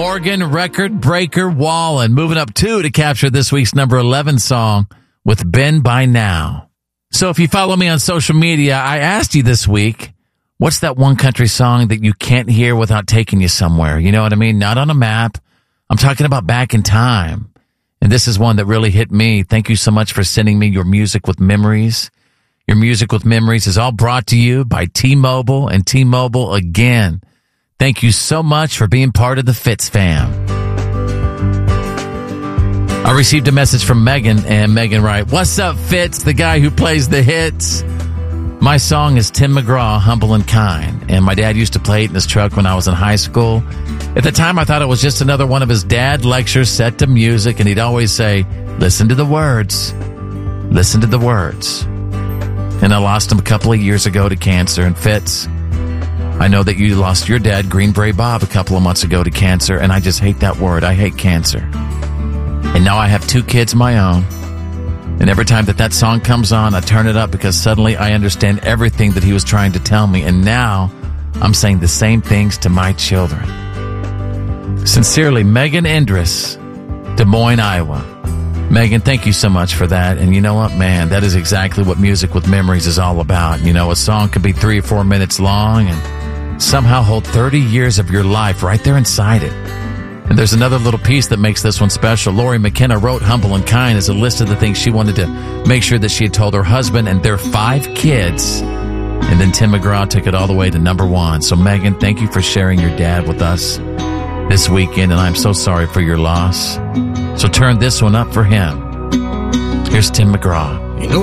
Morgan Record Breaker Wallen moving up 2 to capture this week's number 11 song with Ben By Now. So if you follow me on social media, I asked you this week, what's that one country song that you can't hear without taking you somewhere? You know what I mean? Not on a map. I'm talking about back in time. And this is one that really hit me. Thank you so much for sending me your music with memories. Your music with memories is all brought to you by T-Mobile and T-Mobile again. Thank you so much for being part of the Fitz fam. I received a message from Megan, and Megan writes, "What's up, Fitz, the guy who plays the hits? My song is Tim McGraw, Humble and Kind, and my dad used to play it in his truck when I was in high school. At the time, I thought it was just another one of his dad lectures set to music, and he'd always say, 'Listen to the words. Listen to the words.' And I lost him a couple of years ago to cancer. And Fitz, I know that you lost your dad, Green Beret Bob, a couple of months ago to cancer, and I just hate that word. I hate cancer. And now I have 2 kids of my own. And every time that song comes on, I turn it up because suddenly I understand everything that he was trying to tell me. And now I'm saying the same things to my children. Sincerely, Megan Endress, Des Moines, Iowa." Megan, thank you so much for that. And you know what, man, that is exactly what Music with Memories is all about. You know, a song could be 3 or 4 minutes long and somehow hold 30 years of your life right there inside it. And there's another little piece that makes this one special. Lori McKenna wrote Humble and Kind as a list of the things she wanted to make sure that she had told her husband and their 5 kids. And then Tim McGraw took it all the way to number 1. So Megan, thank you for sharing your dad with us this weekend, and I'm so sorry for your loss. So turn this one up for him. Here's Tim McGraw.